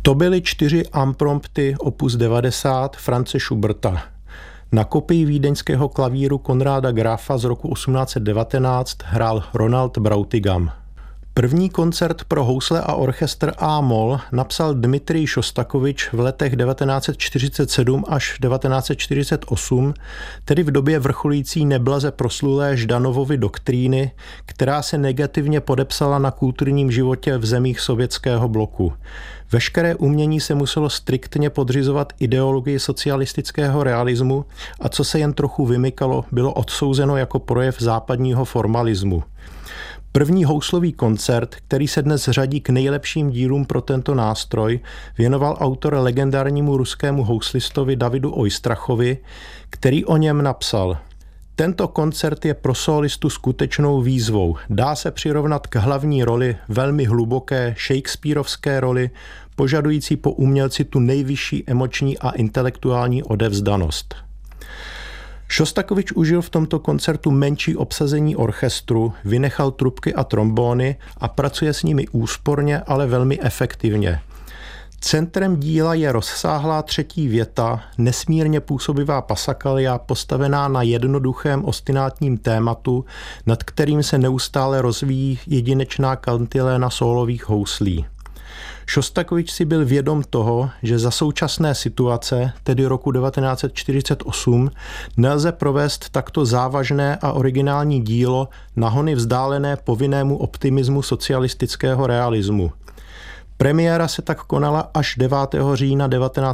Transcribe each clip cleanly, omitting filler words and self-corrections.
To byly 4 imprompty opus 90 Franze Schuberta. Na kopii vídeňského klavíru Konráda Grafa z roku 1819 hrál Ronald Brautigam. První koncert pro housle a orchestr A-moll napsal Dmitrij Šostakovič v letech 1947 až 1948, tedy v době vrcholící neblaze proslulé Ždanovovy doktríny, která se negativně podepsala na kulturním životě v zemích sovětského bloku. Veškeré umění se muselo striktně podřizovat ideologii socialistického realismu a co se jen trochu vymykalo, bylo odsouzeno jako projev západního formalismu. První houslový koncert, který se dnes řadí k nejlepším dílům pro tento nástroj, věnoval autor legendárnímu ruskému houslistovi Davidu Oistrachovi, který o něm napsal: Tento koncert je pro solistu skutečnou výzvou. Dá se přirovnat k hlavní roli, velmi hluboké shakespearovské roli, požadující po umělci tu nejvyšší emoční a intelektuální odevzdanost. Šostakovič užil v tomto koncertu menší obsazení orchestru, vynechal trubky a trombóny a pracuje s nimi úsporně, ale velmi efektivně. Centrem díla je rozsáhlá třetí věta, nesmírně působivá passacaglia postavená na jednoduchém ostinátním tématu, nad kterým se neustále rozvíjí jedinečná kantiléna sólových houslí. Šostakovič si byl vědom toho, že za současné situace, tedy roku 1948, nelze provést takto závažné a originální dílo na hony vzdálené povinnému optimismu socialistického realismu. Premiéra se tak konala až 9. října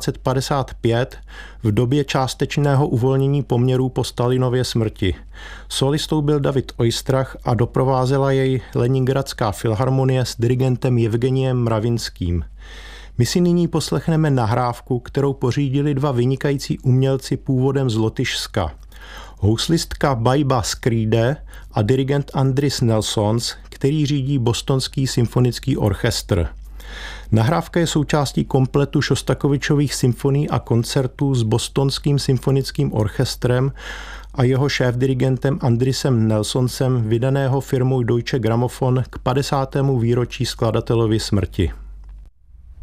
1955 v době částečného uvolnění poměrů po Stalinově smrti. Solistou byl David Oistrach a doprovázela jej Leningradská filharmonie s dirigentem Jevgeniem Mravinským. My si nyní poslechneme nahrávku, kterou pořídili 2 vynikající umělci původem z Lotyšska. Houslistka Baiba Skride a dirigent Andris Nelsons, který řídí Bostonský symfonický orchestr. Nahrávka je součástí kompletu Šostakovičových symfonií a koncertů s Bostonským symfonickým orchestrem a jeho šéfdirigentem Andrisem Nelsonsem, vydaného firmou Deutsche Grammophon k 50. výročí skladatelovy smrti.